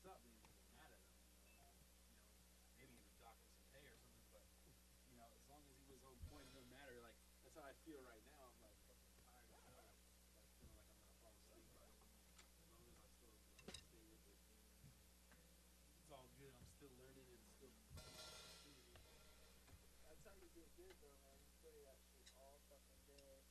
up, then he wasn't mad at him. Maybe he was docking some pay or something. But as long as he was on point, it doesn't matter. Like that's how I feel right